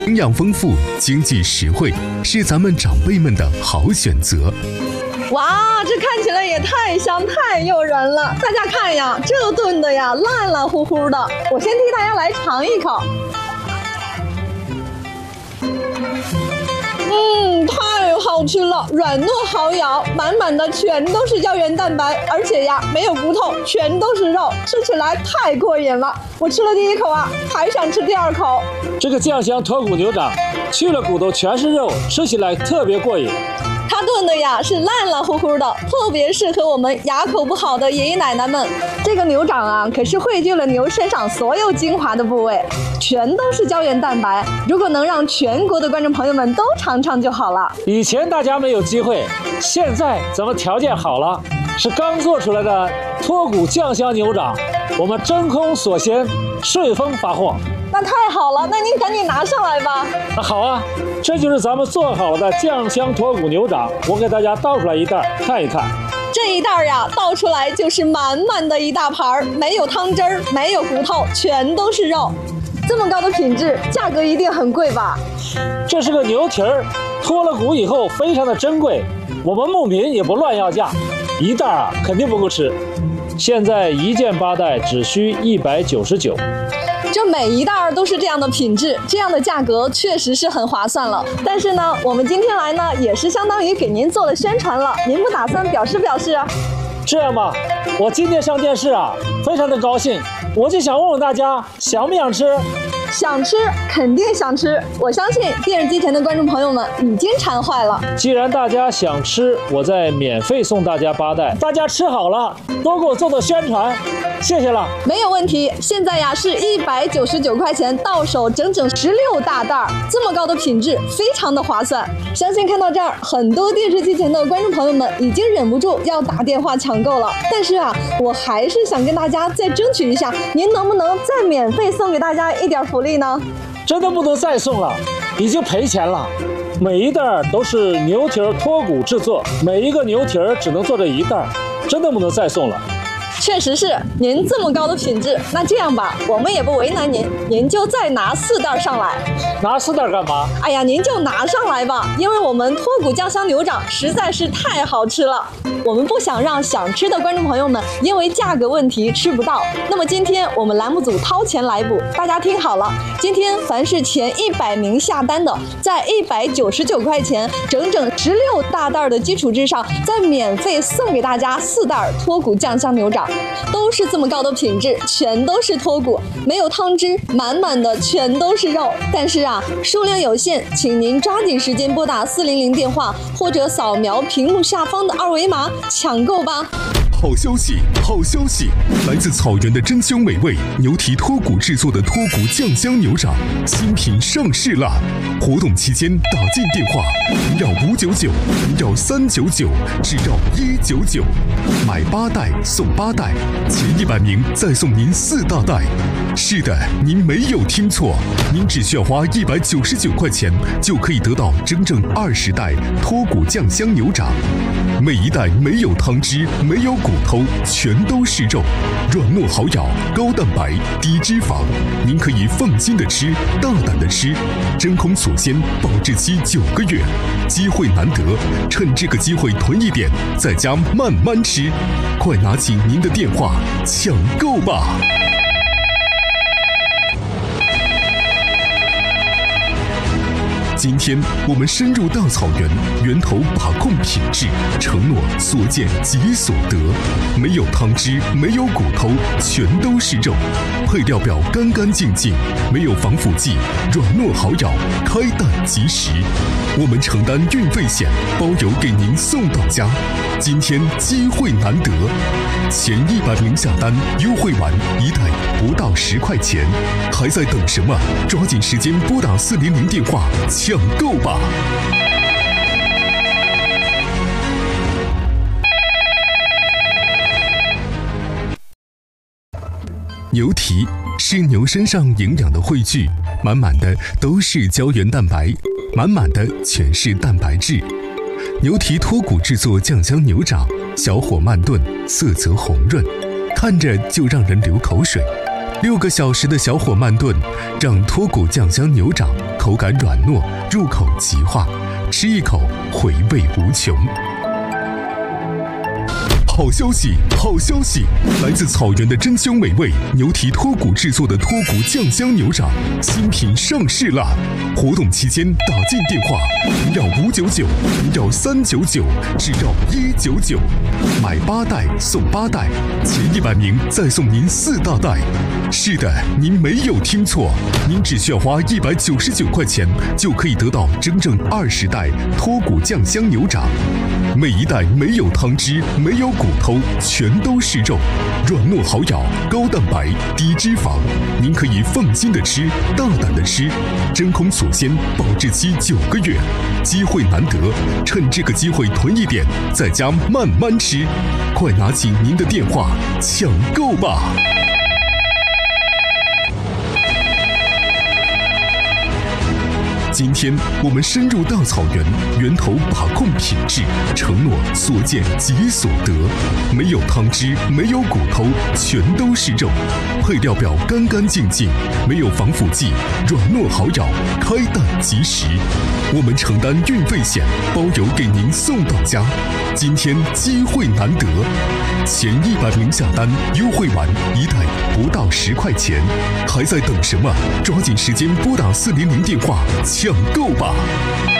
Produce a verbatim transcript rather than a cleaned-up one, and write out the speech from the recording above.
营养丰富，经济实惠，是咱们长辈们的好选择。 哇，这看起来也太香太诱人了！大家看呀，这炖的呀烂烂乎乎的，我先替大家来尝一口。嗯，太好吃了，软糯好咬，满满的全都是胶原蛋白，而且呀没有骨头，全都是肉，吃起来太过瘾了。我吃了第一口啊，还想吃第二口。 这个酱香脱骨牛掌，去了骨头全是肉，吃起来特别过瘾。 它炖的呀是烂烂乎乎的，特别适合我们牙口不好的爷爷奶奶们。这个牛掌啊，可是汇聚了牛身上所有精华的部位，全都是胶原蛋白。如果能让全国的观众朋友们都尝尝就好了。 以前大家没有机会，现在咱们条件好了，是刚做出来的脱骨酱香牛掌，我们真空锁鲜，顺丰发货。 那太好了，那您赶紧拿上来吧。 那好啊，这就是咱们做好了的酱香脱骨牛掌，我给大家倒出来一袋看一看。 这一袋呀，倒出来就是满满的一大盘，没有汤汁儿，没有骨头，全都是肉。这么高的品质，价格一定很贵吧？ 这是个牛蹄儿，脱了骨以后非常的珍贵，我们牧民也不乱要价，一袋啊肯定不够吃。现在一件八袋只需一百九十九。 这每一袋都是这样的品质，这样的价格确实是很划算了。但是呢，我们今天来呢，也是相当于给您做了宣传了。您不打算表示表示啊？ 这样吧，我今天上电视啊，非常的高兴，我就想问问大家，想不想吃？ 想吃，肯定想吃。我相信电视机前的观众朋友们已经馋坏了。 既然大家想吃，我再免费送大家八袋，大家吃好了多给我做做宣传，谢谢了。 没有问题，现在呀是一百九十九块钱到手，整整十六大袋，这么高的品质，非常的划算。相信看到这儿，很多电视机前的观众朋友们已经忍不住要打电话抢购了。但是啊，我还是想跟大家再争取一下，您能不能再免费送给大家一点福利呢？ 真的不能再送了，已经赔钱了。每一袋都是牛蹄儿脱骨制作，每一个牛蹄儿只能做这一袋，真的不能再送了。 确实是，您这么高的品质，那这样吧，我们也不为难您，您就再拿四袋上来。 拿四袋干嘛？ 哎呀，您就拿上来吧，因为我们脱骨酱香牛掌实在是太好吃了，我们不想让想吃的观众朋友们因为价格问题吃不到。那么今天我们栏目组掏钱来补，大家听好了，今天凡是前一百名下单的，在一百九十九块钱整整十六大袋的基础之上，再免费送给大家四袋脱骨酱香牛掌。都是这么高的品质，全都是脱骨，没有汤汁，满满的全都是肉。但是啊，数量有限，请您抓紧时间拨打四零零电话，或者扫描屏幕下方的二维码抢购吧。 好消息，好消息！来自草原的珍馐美味牛蹄脱骨制作的脱骨酱香牛掌新品上市啦！活动期间打进电话零幺五九九零幺三九九只要一九九，买八袋送八袋，前一百名再送您四大袋。是的，您没有听错，您只需要花一百九十九块钱就可以得到整整二十袋脱骨酱香牛掌，每一袋没有汤汁，没有骨头，全都是肉，软糯好咬，高蛋白，低脂肪，您可以放心的吃，大胆的吃，真空锁鲜，保质期九个月，机会难得，趁这个机会囤一点，在家慢慢吃，快拿起您的电话抢购吧！今天我们深入大草原，源头把控品质，承诺所见即所得，没有汤汁，没有骨头，全都是肉，配料表干干净净，没有防腐剂，软糯好咬，开蛋即食。我们承担运费险，包邮给您送到家。今天机会难得，前一百名下单，优惠完一袋不到十块钱，还在等什么？抓紧时间拨打四零零电话抢购吧！牛蹄是牛身上营养的汇聚，满满的都是胶原蛋白，满满的全是蛋白质。牛蹄脱骨制作酱香牛掌，小火慢炖，色泽红润，看着就让人流口水。 六个小时的小火慢炖，让脱骨酱香牛掌口感软糯，入口即化，吃一口回味无穷。好消息，好消息！来自草原的珍馐美味牛蹄脱骨制作的脱骨酱香牛掌新品上市啦！活动期间打进电话零幺五九九零幺三九九至幺一九九，买八袋送八袋，前一百名再送您四大袋。是的，您没有听错，您只需要花一百九十九块钱就可以得到整整二十袋脱骨酱香牛掌，每一袋没有汤汁，没有骨头，全都是肉，软糯好咬，高蛋白，低脂肪，您可以放心的吃，大胆的吃，真空锁鲜，保质期九个月，机会难得，趁这个机会囤一点，在家慢慢吃，快拿起您的电话抢购吧！今天我们深入大草原，源头把控品质，承诺所见即所得，没有汤汁，没有骨头，全都是肉，配料表干干净净，没有防腐剂，软糯好咬，开袋即食。我们承担运费险，包邮给您送到家。今天机会难得，前一百名下单，优惠完一袋不到十块钱，还在等什么？抓紧时间拨打四零零电话抢购吧！